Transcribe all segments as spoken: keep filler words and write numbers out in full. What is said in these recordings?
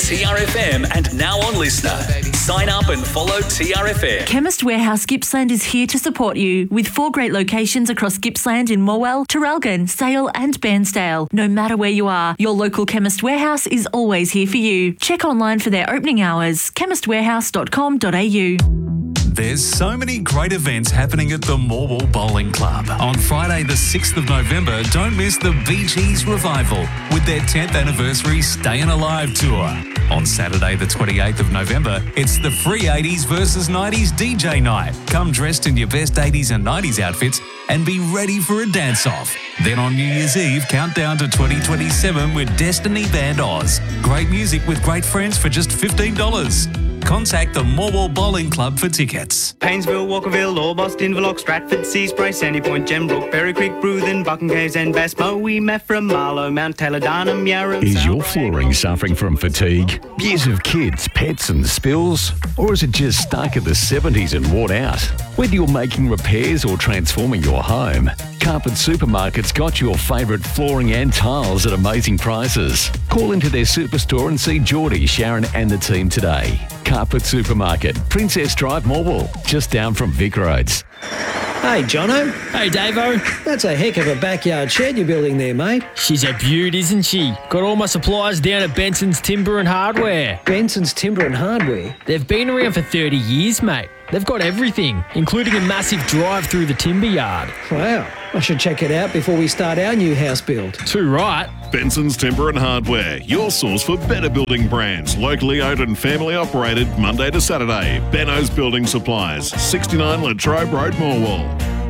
T R F M and now on Listener. Sign up and follow T R F M. Chemist Warehouse Gippsland is here to support you with four great locations across Gippsland in Morwell, Traralgon, Sale and Bairnsdale. No matter where you are, your local Chemist Warehouse is always here for you. Check online for their opening hours, chemist warehouse dot com dot a u. There's so many great events happening at the Morwell Bowling Club. On Friday the sixth of November, don't miss the Bee Gees Revival with their tenth anniversary Stayin' Alive tour. On Saturday the twenty-eighth of November, it's the Free eighties versus nineties D J night. Come dressed in your best eighties and nineties outfits and be ready for a dance-off. Then on New Year's Eve, count down to twenty twenty-seven with Destiny Band Oz. Great music with great friends for just fifteen dollars. Contact the Morwell Bowling Club for tickets. Painesville, Walkerville, Orbost, Inverloch, Stratford, Seaspray, Sandy Point, Gembrook, Berry Creek, Bruthen, Buchan Caves and Bass, Moe, Maffra, Marlow, Mount Taylor, Darnham, Yarra. Is your flooring suffering from fatigue, years of kids, pets and spills? Or is it just stuck at the seventies and worn out? Whether you're making repairs or transforming your home, Carpet Supermarket's got your favourite flooring and tiles at amazing prices. Call into their superstore and see Geordie, Sharon and the team today. Carpet Supermarket, Princess Drive, Morwell, just down from Vic Roads. Hey, Jono. Hey, Davo. That's a heck of a backyard shed you're building there, mate. She's a beaut, isn't she? Got all my supplies down at Benson's Timber and Hardware. Benson's Timber and Hardware? They've been around for thirty years, mate. They've got everything, including a massive drive through the timber yard. Wow. I should check it out before we start our new house build. Too right. Benson's Timber and Hardware, your source for better building brands. Locally owned and family operated Monday to Saturday. Benno's Building Supplies, sixty-nine Latrobe Road, Morwell.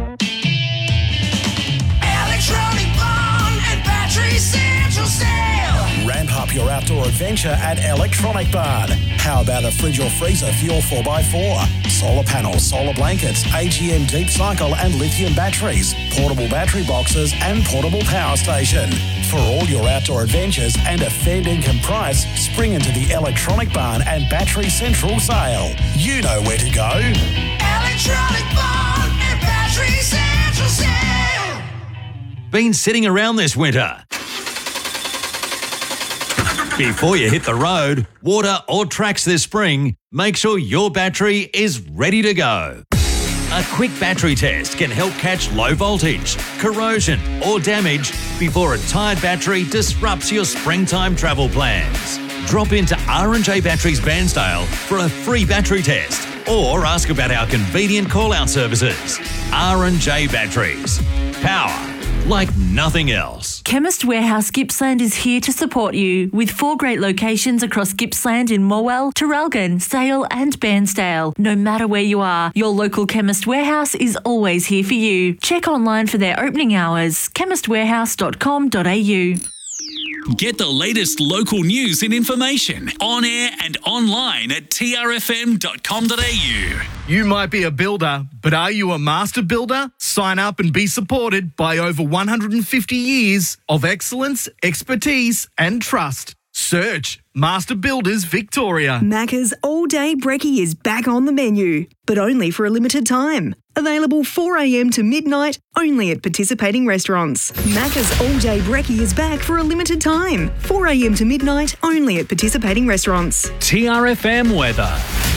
Electronic Barn and Battery Central Sale. Ramp up your outdoor adventure at Electronic Barn. How about a fridge or freezer for your four by four? Solar panels, solar blankets, A G M deep cycle and lithium batteries, portable battery boxes and portable power station. For all your outdoor adventures and a fair income price, spring into the Electronic Barn and Battery Central sale. You know where to go. Electronic Barn and Battery Central sale. Been sitting around this winter? Before you hit the road, water or tracks this spring, make sure your battery is ready to go. A quick battery test can help catch low voltage, corrosion or damage before a tired battery disrupts your springtime travel plans. Drop into R and J Batteries Bairnsdale for a free battery test or ask about our convenient call-out services. R and J Batteries. Power like nothing else. Chemist Warehouse Gippsland is here to support you with four great locations across Gippsland in Morwell, Traralgon, Sale and Bairnsdale. No matter where you are, your local Chemist Warehouse is always here for you. Check online for their opening hours, chemist warehouse dot com dot a u. Get the latest local news and information on air and online at t r f m dot com dot a u. You might be a builder, but are you a master builder? Sign up and be supported by over one hundred fifty years of excellence, expertise and trust. Search Master Builders Victoria. Macca's All Day Brekkie is back on the menu, but only for a limited time. Available four a m to midnight, only at participating restaurants. Macca's All Day Brekkie is back for a limited time. four a m to midnight, only at participating restaurants. T R F M weather.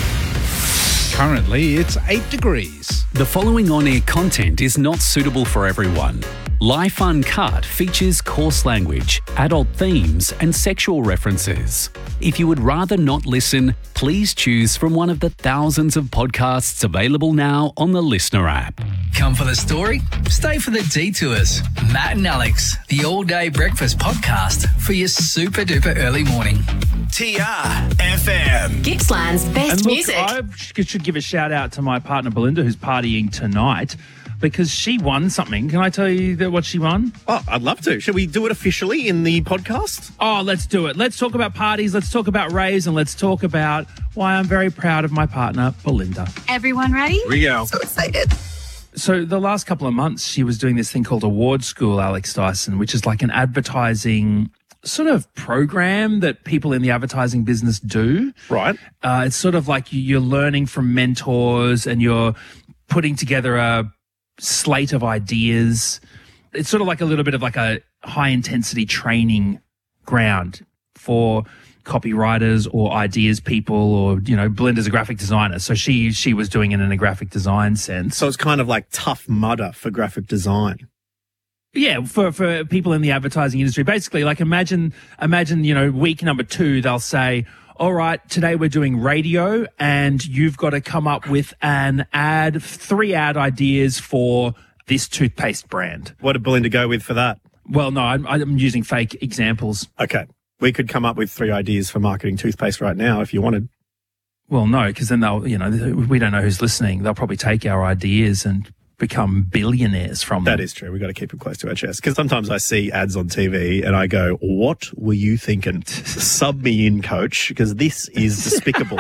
Currently, it's eight degrees. The following on-air content is not suitable for everyone. Life Uncut features coarse language, adult themes and sexual references. If you would rather not listen, please choose from one of the thousands of podcasts available now on the Listener app. Come for the story? Stay for the detours. Matt and Alex, the all-day breakfast podcast for your super-duper early morning. T R F M. Gippsland's best and look, music. I should give a shout out to my partner Belinda, who's partying tonight, because she won something. Can I tell you that what she won? Oh, I'd love to. Shall we do it officially in the podcast? Oh, let's do it. Let's talk about parties. Let's talk about raves, and let's talk about why I'm very proud of my partner Belinda. Everyone ready? Here we go. So excited. So the last couple of months, she was doing this thing called Award School, Alex Dyson, which is like an advertising sort of program that people in the advertising business do. Right. Uh, it's sort of like you're learning from mentors and you're putting together a slate of ideas. It's sort of like a little bit of like a high intensity training ground. for copywriters or ideas people, or, you know, Belinda's a graphic designer. So she she was doing it in a graphic design sense. So it's kind of like Tough Mudder for graphic design. Yeah, for, for people in the advertising industry. Basically, like imagine, imagine, you know, week number two, they'll say, all right, today we're doing radio and you've got to come up with an ad, three ad ideas for this toothpaste brand. What did Belinda go with for that? Well, no, I'm, I'm using fake examples. Okay. We could come up with three ideas for marketing toothpaste right now if you wanted. Well, no, because then they'll, you know, we don't know who's listening. They'll probably take our ideas and become billionaires from them. That is true. We've got to keep it close to our chest. Because sometimes I see ads on T V and I go, what were you thinking? Sub me in, coach, because this is despicable.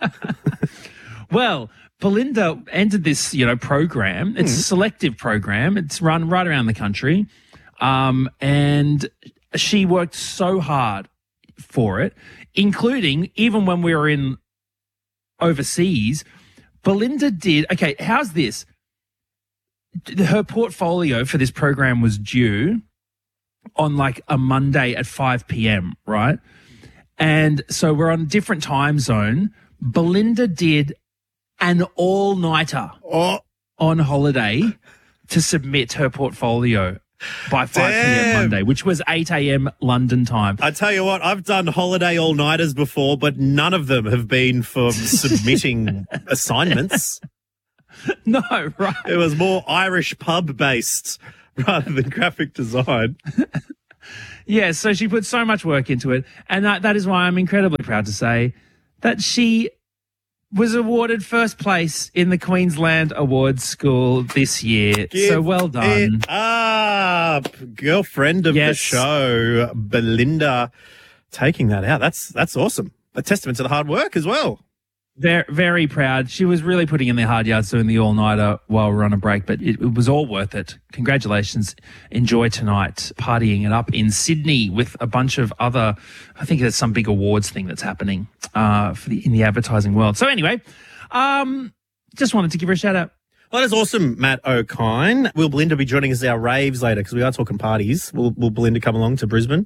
Well, Belinda entered this, you know, program. It's mm. a selective program. It's run right around the country. Um, and she worked so hard for it, including even when we were in overseas. Belinda did, okay, how's this? Her portfolio for this program was due on like a Monday at five p.m., right? And so we're on a different time zone. Belinda did an all-nighter oh. on holiday to submit her portfolio by five p.m. Monday, which was eight a.m. London time. I tell you what, I've done holiday all-nighters before, but none of them have been for submitting assignments. No, right. It was more Irish pub-based rather than graphic design. Yeah, so she put so much work into it, and that, that is why I'm incredibly proud to say that she was awarded first place in the Queensland Awards School this year. Give so well done. It up. Girlfriend of Yes. the show, Belinda, taking that out. That's that's awesome. A testament to the hard work as well. Very, very proud. She was really putting in the hard yards doing the all-nighter while we we're on a break, but it, it was all worth it. Congratulations. Enjoy tonight partying it up in Sydney with a bunch of other, I think there's some big awards thing that's happening uh, for the in the advertising world. So anyway, um, just wanted to give her a shout-out. Well, that is awesome, Matt O'Kine. Will Belinda be joining us at our raves later? Because we are talking parties. Will, will Belinda come along to Brisbane?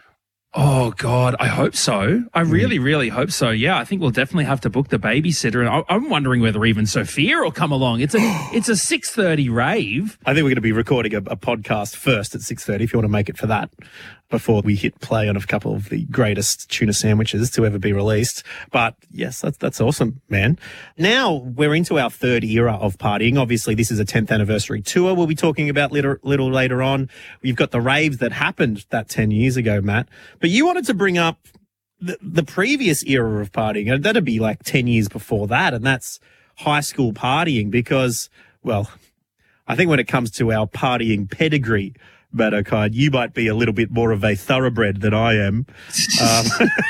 Oh, God, I hope so. I really, really hope so. Yeah, I think we'll definitely have to book the babysitter. And I, I'm wondering whether even Sophia will come along. It's a it's a six thirty rave. I think we're going to be recording a, a podcast first at six thirty if you want to make it for that before we hit play on a couple of the greatest tuna sandwiches to ever be released. But yes, that's, that's awesome, man. Now we're into our third era of partying. Obviously, this is a tenth anniversary tour we'll be talking about little, little later on. We've got the raves that happened that ten years ago, Matt. But you wanted to bring up the, the previous era of partying, and that'd be like ten years before that, and that's high school partying because, well, I think when it comes to our partying pedigree, Matt O'Kine, you might be a little bit more of a thoroughbred than I am. Um,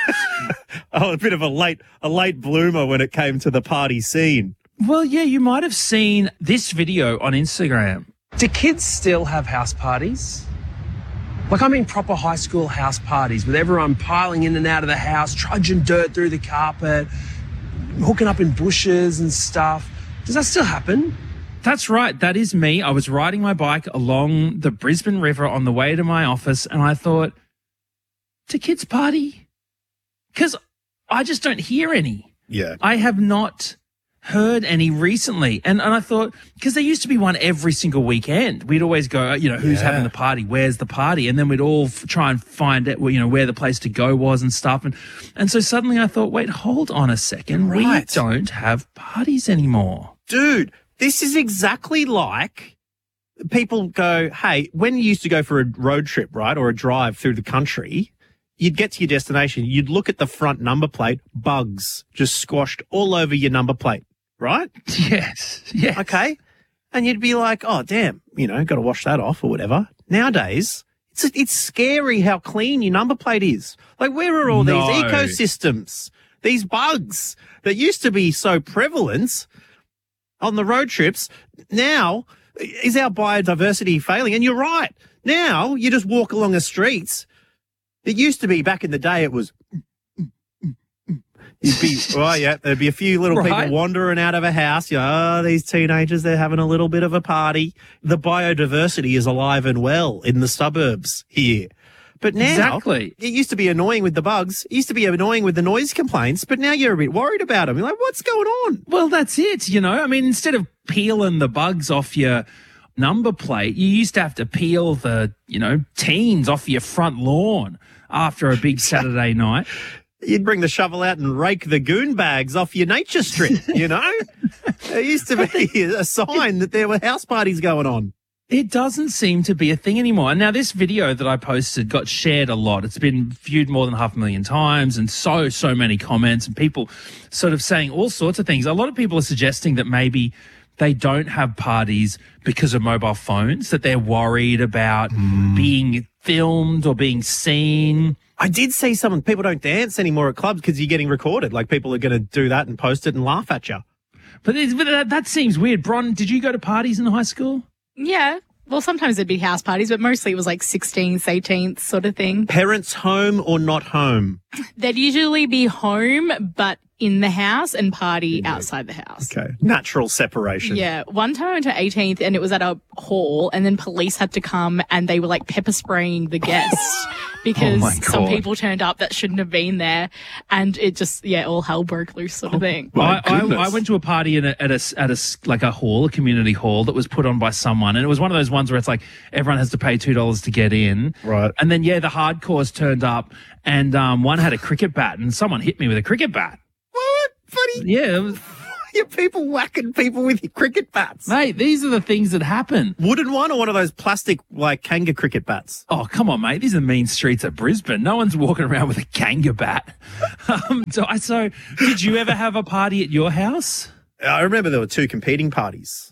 oh, a bit of a late, a late bloomer when it came to the party scene. Well, yeah, you might have seen this video on Instagram. Do kids still have house parties? Like, I mean proper high school house parties with everyone piling in and out of the house, trudging dirt through the carpet, hooking up in bushes and stuff. Does that still happen? That's right. That is me. I was riding my bike along the Brisbane River on the way to my office, and I thought, do kids party? Because I just don't hear any. Yeah. I have not heard any recently. And, and I thought, because there used to be one every single weekend. We'd always go, you know, who's Yeah. having the party? Where's the party? And then we'd all f- try and find out, well, you know, where the place to go was and stuff. And, and so suddenly I thought, wait, hold on a second. You're right. We don't have parties anymore. Dude, this is exactly like people go, hey, when you used to go for a road trip, right, or a drive through the country, you'd get to your destination, you'd look at the front number plate, bugs just squashed all over your number plate, right? Yes, yes. Okay. And you'd be like, oh, damn, you know, got to wash that off or whatever. Nowadays, it's it's scary how clean your number plate is. Like, where are all No. these ecosystems, these bugs that used to be so prevalent on the road trips? Now, is our biodiversity failing? And you're right. Now, you just walk along the streets. It used to be back in the day, it was, you'd be, oh, yeah, there'd be a few little Right. people wandering out of a house. You know, oh, these teenagers, they're having a little bit of a party. The biodiversity is alive and well in the suburbs here. But now, Exactly. it used to be annoying with the bugs. It used to be annoying with the noise complaints. But now you're a bit worried about them. You're like, what's going on? Well, that's it. You know, I mean, instead of peeling the bugs off your number plate, you used to have to peel the, you know, teens off your front lawn after a big Saturday night. You'd bring the shovel out and rake the goon bags off your nature strip, you know? There used to be a sign that there were house parties going on. It doesn't seem to be a thing anymore. Now, this video that I posted got shared a lot. It's been viewed more than half a million times and so, so many comments and people sort of saying all sorts of things. A lot of people are suggesting that maybe they don't have parties because of mobile phones, that they're worried about mm. being filmed or being seen. I did see some people don't dance anymore at clubs because you're getting recorded. Like people are going to do that and post it and laugh at you. But, but that, that seems weird. Bron, did you go to parties in high school? Yeah. Well, sometimes there'd be house parties, but mostly it was like sixteenth, eighteenth sort of thing. Parents home or not home? They'd usually be home, but in the house and party yeah. outside the house. Okay. Natural separation. Yeah. One time I went to eighteenth and it was at a hall and then police had to come and they were like pepper spraying the guests because oh some people turned up that shouldn't have been there and it just, yeah, all hell broke loose sort of thing. Oh, I, I, I went to a party in a, at a, at a, like a hall, a community hall that was put on by someone. And it was one of those ones where it's like everyone has to pay two dollars to get in. Right. And then, yeah, the hardcores turned up and um, one had a cricket bat and someone hit me with a cricket bat. What? Buddy? Yeah. It was, you're people whacking people with cricket bats. Mate, these are the things that happen. Wooden one or one of those plastic, like, Kanga cricket bats? Oh, come on, mate. These are mean streets at Brisbane. No one's walking around with a Kanga bat. um, so, so, did you ever have a party at your house? I remember there were two competing parties.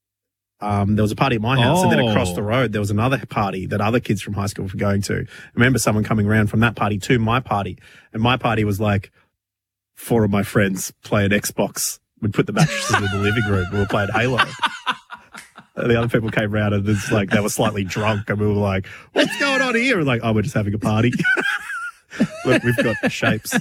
Um, there was a party at my house, oh. and then across the road, there was another party that other kids from high school were going to. I remember someone coming around from that party to my party, and my party was like four of my friends playing Xbox. We'd put the mattresses in the living room. We were playing Halo. And the other people came around and it's like they were slightly drunk, and we were like, "What's going on here?" And like, "Oh, we're just having a party." Look, we've got shapes.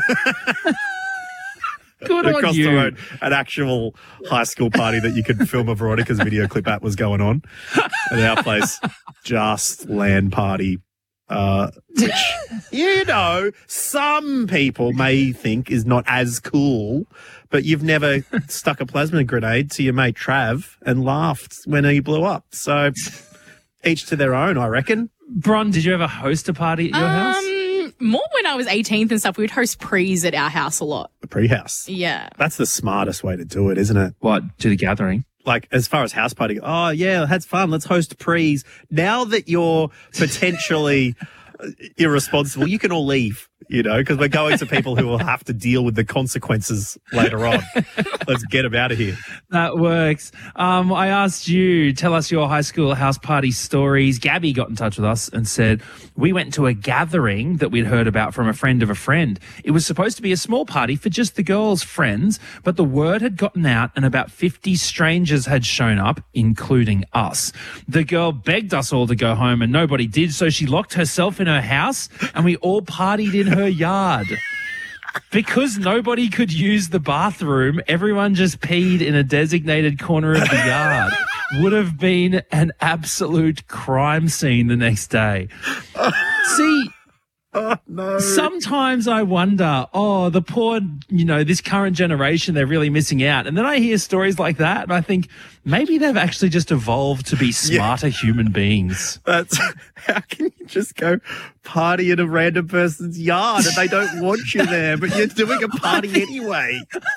Good on Across you. the road, an actual high school party that you could film a Veronica's video clip at was going on. At our place, just LAN party. Uh, which, you know, some people may think is not as cool, but you've never stuck a plasma grenade to your mate Trav and laughed when he blew up. So each to their own, I reckon. Bron, did you ever host a party at your um, house? More when I was eighteenth and stuff. We would host prees at our house a lot. A pre-house. Yeah. That's the smartest way to do it, isn't it? What? Do the gathering? Like, as far as house party, oh, yeah, that's fun. Let's host prees. Now that you're potentially irresponsible, you can all leave, you know, because we're going to people who will have to deal with the consequences later on. Let's get them out of here. That works. Um, I asked you, tell us your high school house party stories. Gabby got in touch with us and said, we went to a gathering that we'd heard about from a friend of a friend. It was supposed to be a small party for just the girls' friends, but the word had gotten out and about fifty strangers had shown up, including us. The girl begged us all to go home and nobody did, so she locked herself in her house and we all partied in her yard. Because nobody could use the bathroom, everyone just peed in a designated corner of the yard. Would have been an absolute crime scene the next day. See, oh, no. Sometimes I wonder, oh, the poor, you know, this current generation, they're really missing out. And then I hear stories like that and I think maybe they've actually just evolved to be smarter yeah. human beings. That's, how can you just go party in a random person's yard and they don't want you there, but you're doing a party anyway?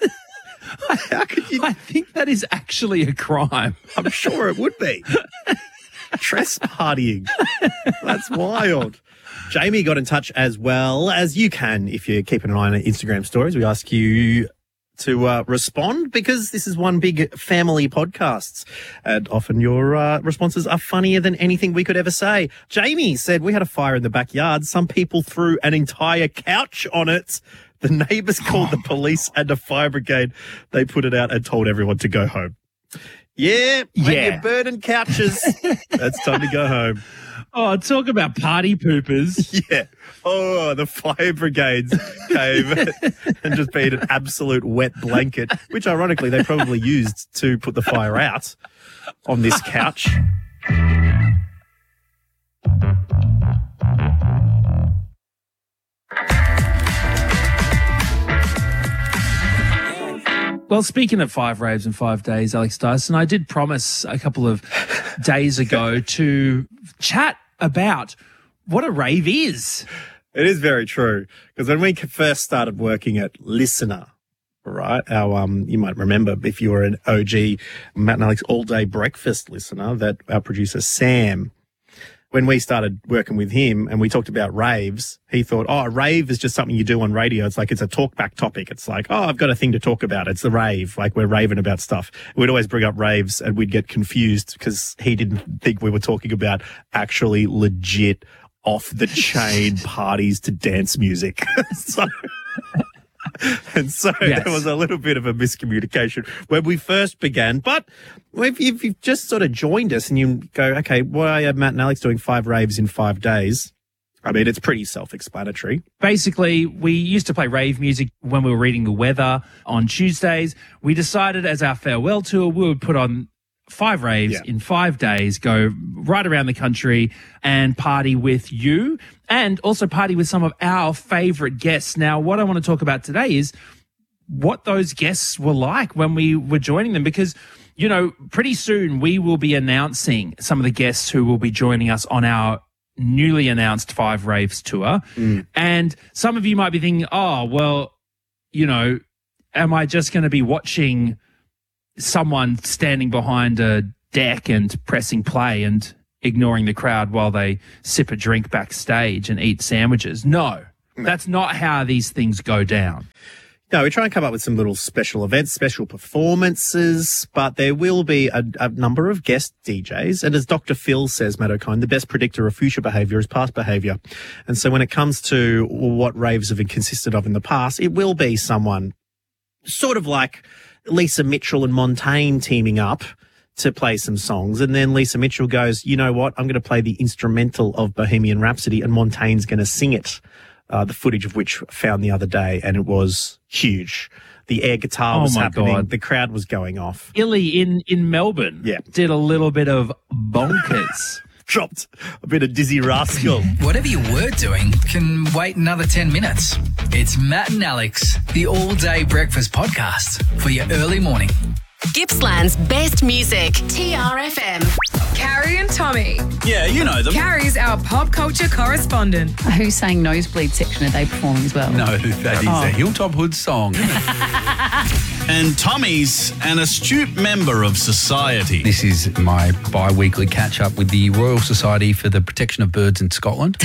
How could you? I think that is actually a crime. I'm sure it would be. Trespassing. That's wild. Jamie got in touch as well, as you can if you're keeping an eye on Instagram stories. We ask you to uh, respond because this is one big family podcast and often your uh, responses are funnier than anything we could ever say. Jamie said, we had a fire in the backyard. Some people threw an entire couch on it. The neighbours called the police and the fire brigade. They put it out and told everyone to go home. Yeah, when yeah. you're burning couches, it's time to go home. Oh, talk about party poopers. Yeah. Oh, the fire brigades came and just being an absolute wet blanket, which ironically they probably used to put the fire out on this couch. Well, speaking of five raves in five days, Alex Dyson, I did promise a couple of days ago to chat about what a rave is. It is very true, because when we first started working at Listener, right, our um, you might remember if you were an O G Matt and Alex All Day Breakfast listener, that our producer Sam, when we started working with him and we talked about raves, he thought, oh, a rave is just something you do on radio. It's like it's a talkback topic. It's like, oh, I've got a thing to talk about. It's the rave. Like we're raving about stuff. We'd always bring up raves and we'd get confused because he didn't think we were talking about actually legit off-the-chain parties to dance music. so... And so yes. There was a little bit of a miscommunication when we first began. But if you've just sort of joined us and you go, okay, why are Matt and Alex doing five raves in five days? I mean, it's pretty self-explanatory. Basically, we used to play rave music when we were reading the weather on Tuesdays. We decided as our farewell tour, we would put on five raves yeah. in five days, go right around the country and party with you and also party with some of our favorite guests. Now, what I want to talk about today is what those guests were like when we were joining them, because, you know, pretty soon we will be announcing some of the guests who will be joining us on our newly announced Five Raves tour. Mm. And some of you might be thinking, oh, well, you know, am I just going to be watching someone standing behind a deck and pressing play and ignoring the crowd while they sip a drink backstage and eat sandwiches? No, that's not how these things go down. No, we try and come up with some little special events, special performances, but there will be a, a number of guest D Js. And as Doctor Phil says, Matt O'Kine, the best predictor of future behaviour is past behaviour. And so when it comes to what raves have been consisted of in the past, it will be someone sort of like Lisa Mitchell and Montaigne teaming up to play some songs. And then Lisa Mitchell goes, you know what, I'm going to play the instrumental of Bohemian Rhapsody and Montaigne's going to sing it, uh, the footage of which I found the other day, and it was huge. The air guitar oh was my happening. God. The crowd was going off. Illy in, in Melbourne yeah. did a little bit of bonkers. Dropped a bit of Dizzy Rascal. Whatever you were doing can wait another ten minutes. It's Matt and Alex, the all-day breakfast podcast for your early morning. Gippsland's best music, T R F M. Carrie and Tommy. Yeah, you know them. Carrie's our pop culture correspondent. Who's saying Nosebleed section are they performing as well? No, that is Oh. a Hilltop Hood song. And Tommy's an astute member of society. This is my bi-weekly catch-up with the Royal Society for the Protection of Birds in Scotland.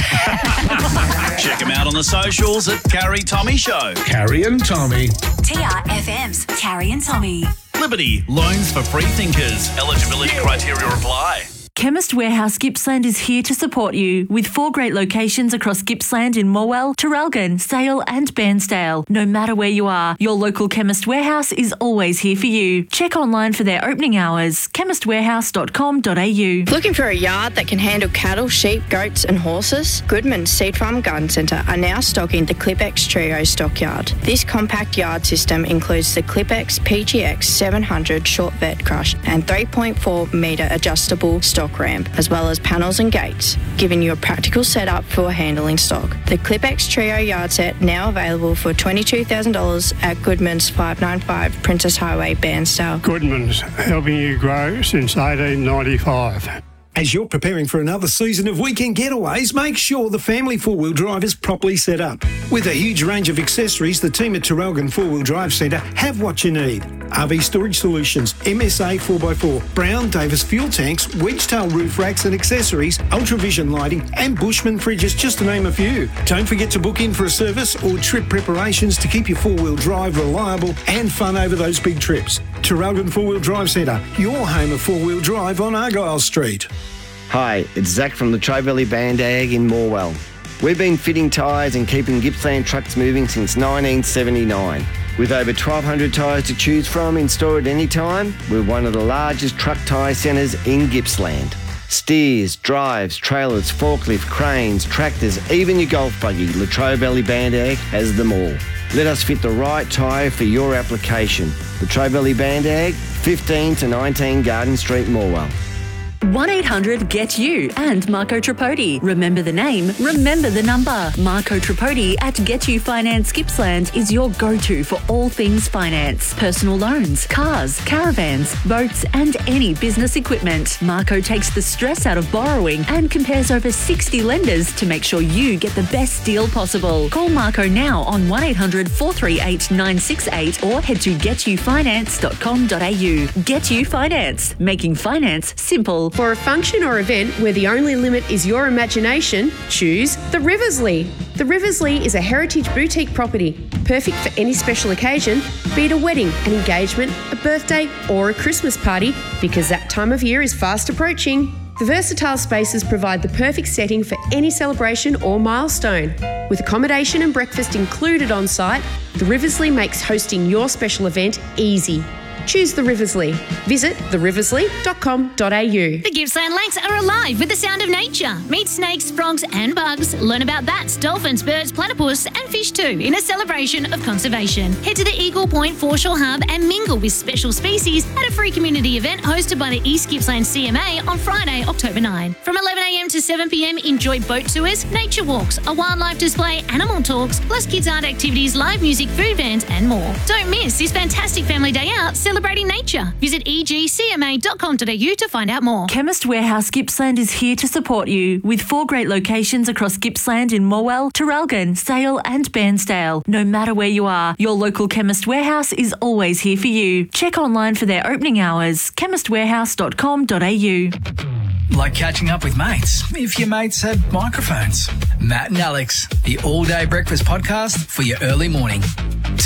Check him out on the socials at Carrie Tommy Show. Carrie and Tommy. T R F M's Carrie and Tommy. Liberty, loans for free thinkers. Eligibility criteria apply. Chemist Warehouse Gippsland is here to support you with four great locations across Gippsland in Morwell, Traralgon, Sale and Bairnsdale. No matter where you are, your local Chemist Warehouse is always here for you. Check online for their opening hours, chemist warehouse dot com dot a u. Looking for a yard that can handle cattle, sheep, goats and horses? Goodman's Seed Farm Garden Centre are now stocking the Clipex Trio Stockyard. This compact yard system includes the Clipex P G X seven hundred short vet crush and three point four metre adjustable stock ramp, as well as panels and gates, giving you a practical setup for handling stock. The Clipex Trio yard set now available for twenty-two thousand dollars at Goodman's five ninety-five Princess Highway, Bairnsdale. Goodman's, helping you grow since eighteen ninety-five. As you're preparing for another season of weekend getaways, make sure the family four-wheel drive is properly set up. With a huge range of accessories, the team at Traralgon Four-Wheel Drive Centre have what you need. R V storage solutions, M S A four by four, Brown Davis fuel tanks, wedge-tail roof racks and accessories, ultravision lighting and Bushman fridges, just to name a few. Don't forget to book in for a service or trip preparations to keep your four-wheel drive reliable and fun over those big trips. Traralgon Four-Wheel Drive Centre, your home of four-wheel drive on Argyle Street. Hi, it's Zach from the Tri-Valley Band Ag in Morwell. We've been fitting tyres and keeping Gippsland trucks moving since nineteen seventy-nine. With over twelve hundred tyres to choose from in store at any time, we're one of the largest truck tyre centres in Gippsland. Steers, drives, trailers, forklift, cranes, tractors, even your golf buggy, Latrobe Valley Band Ag has them all. Let us fit the right tyre for your application. Latrobe Valley Band Ag, fifteen to nineteen Garden Street, Morwell. one eight hundred get you and Marco Tripodi. Remember the name, remember the number. Marco Tripodi at Get You Finance Gippsland is your go-to for all things finance. Personal loans, cars, caravans, boats and any business equipment. Marco takes the stress out of borrowing and compares over sixty lenders to make sure you get the best deal possible. Call Marco now on one eight hundred four three eight nine six eight or head to get you finance dot com dot a u. Get You Finance, making finance simple. For a function or event where the only limit is your imagination, choose the Riversley. The Riversley is a heritage boutique property, perfect for any special occasion, be it a wedding, an engagement, a birthday or a Christmas party, because that time of year is fast approaching. The versatile spaces provide the perfect setting for any celebration or milestone. With accommodation and breakfast included on site, the Riversley makes hosting your special event easy. Choose the Riversley. Visit the riversley dot com dot a u. The Gippsland Lakes are alive with the sound of nature. Meet snakes, frogs and bugs. Learn about bats, dolphins, birds, platypus and fish too in a celebration of conservation. Head to the Eagle Point Foreshore Hub and mingle with special species at a free community event hosted by the East Gippsland C M A on Friday, October ninth. From eleven a m to seven p m, enjoy boat tours, nature walks, a wildlife display, animal talks, plus kids art activities, live music, food vans and more. Don't miss this fantastic family day out celebrating nature. Visit e g c m a dot com dot a u to find out more. Chemist Warehouse Gippsland is here to support you with four great locations across Gippsland in Morwell, Traralgon, Sale and Bairnsdale. No matter where you are, your local Chemist Warehouse is always here for you. Check online for their opening hours, chemist warehouse dot com dot a u. Like catching up with mates, if your mates had microphones. Matt and Alex, the all-day breakfast podcast for your early morning.